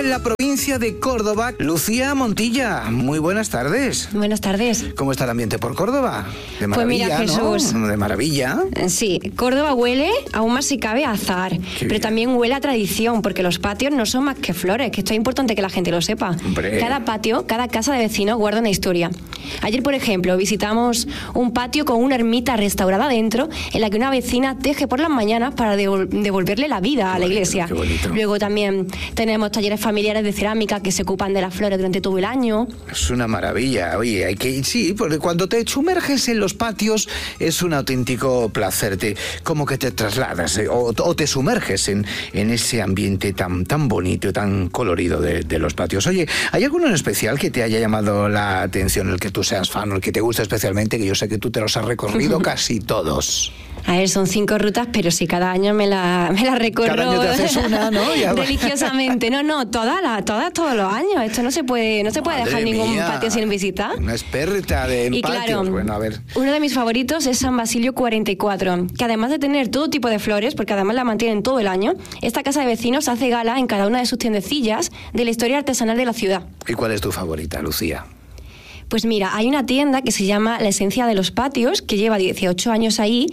en la provincia de Córdoba. Lucía Montilla, muy buenas tardes. Buenas tardes. ¿Cómo está el ambiente por Córdoba? De maravilla, pues mira, Jesús, ¿no? De maravilla. Sí, Córdoba huele, aún más si cabe, a azahar. Pero también huele a tradición, porque los patios no son más que flores, que esto es importante que la gente lo sepa. Hombre. Cada patio, cada casa de vecinos guarda una historia. Ayer, por ejemplo, visitamos un patio con una ermita restaurada dentro, en la que una vecina teje por las mañanas para devolverle la vida a la iglesia. Qué bonito. Luego también tenemos talleres familiares de cerámica que se ocupan de las flores durante todo el año. Es una maravilla. Oye, hay que... Sí, porque cuando te sumerges en los patios es un auténtico placer. Como que te trasladas o te sumerges en ese ambiente tan bonito y tan colorido de los patios. Oye, ¿hay alguno en especial que te haya llamado la atención, el que tú seas fan o el que te guste especialmente? Que yo sé que tú te los has recorrido casi todos. A ver, son 5 rutas, pero sí, cada año me la recorro. Cada año te haces una, ¿no? Religiosamente. No, todas todos los años. Esto no se puede dejar ningún patio sin visitar. Una experta en patios. Claro, bueno, a ver. Uno de mis favoritos es San Basilio 44, que además de tener todo tipo de flores, porque además la mantienen todo el año, esta casa de vecinos hace gala en cada una de sus tiendecillas de la historia artesanal de la ciudad. ¿Y cuál es tu favorita, Lucía? Pues mira, hay una tienda que se llama La Esencia de los Patios, que lleva 18 años ahí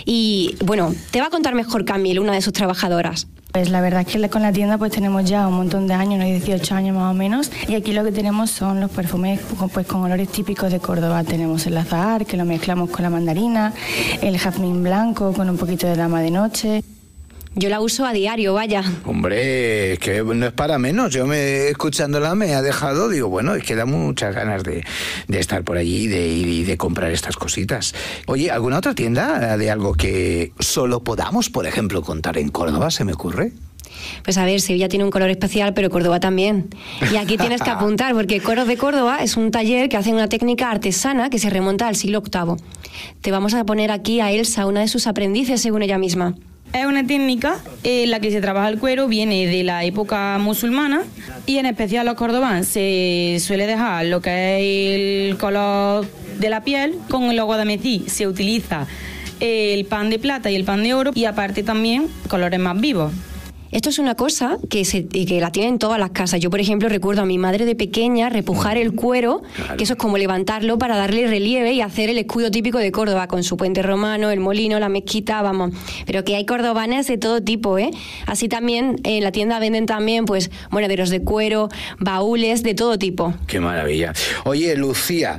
y, bueno, te va a contar mejor Camille, una de sus trabajadoras. Pues la verdad es que con la tienda pues tenemos ya un montón de años, unos 18 años más o menos, y aquí lo que tenemos son los perfumes pues con olores típicos de Córdoba. Tenemos el azahar, que lo mezclamos con la mandarina, el jazmín blanco con un poquito de dama de noche. Yo la uso a diario, vaya. Hombre, es que no es para menos. Yo escuchándola me ha dejado, digo, bueno, es que da muchas ganas de estar por allí y de comprar estas cositas. Oye, ¿alguna otra tienda de algo que solo podamos, por ejemplo, contar en Córdoba, se me ocurre? Pues a ver, Sevilla tiene un color especial, pero Córdoba también. Y aquí tienes que apuntar, porque Coros de Córdoba es un taller que hace una técnica artesana que se remonta al siglo VIII. Te vamos a poner aquí a Elsa, una de sus aprendices, según ella misma. Es una técnica en la que se trabaja el cuero, viene de la época musulmana y en especial los cordobanos se suele dejar lo que es el color de la piel. Con el guadamecí se utiliza el pan de plata y el pan de oro y aparte también colores más vivos. Esto es una cosa que la tienen todas las casas. Yo, por ejemplo, recuerdo a mi madre de pequeña repujar el cuero, claro, que eso es como levantarlo para darle relieve y hacer el escudo típico de Córdoba, con su puente romano, el molino, la mezquita, vamos. Pero que hay cordobanes de todo tipo, ¿eh? Así también en la tienda venden también, pues, monederos de cuero, baúles de todo tipo. ¡Qué maravilla! Oye, Lucía,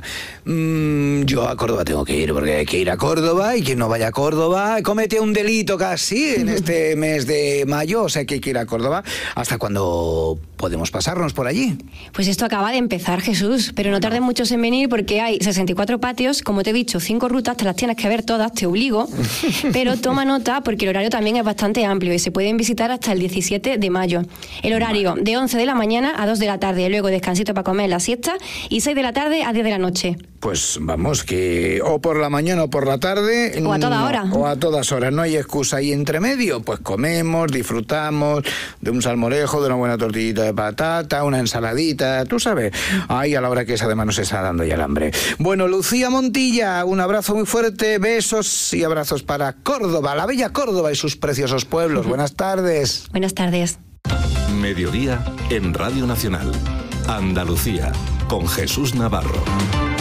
yo a Córdoba tengo que ir, porque hay que ir a Córdoba, y quien no vaya a Córdoba comete un delito casi en este mes de mayo, o sea que hay que ir a Córdoba. ¿Hasta cuándo podemos pasarnos por allí? Pues esto acaba de empezar, Jesús, pero no tardes mucho en venir porque hay 64 patios, como te he dicho, 5 rutas, te las tienes que ver todas, te obligo, pero toma nota porque el horario también es bastante amplio y se pueden visitar hasta el 17 de mayo. El horario de 11 de la mañana a 2 de la tarde, luego descansito para comer la siesta y 6 de la tarde a 10 de la noche. Pues vamos, que o por la mañana o por la tarde... O a toda hora. O a todas horas, no hay excusa ahí entre medio, pues comemos, disfrutamos de un salmorejo, de una buena tortillita de patata, una ensaladita, tú sabes, ahí a la hora que esa además nos está dando ya el hambre. Bueno, Lucía Montilla, un abrazo muy fuerte, besos y abrazos para Córdoba, la bella Córdoba y sus preciosos pueblos. Buenas tardes. Buenas tardes. Mediodía en Radio Nacional. Andalucía, con Jesús Navarro.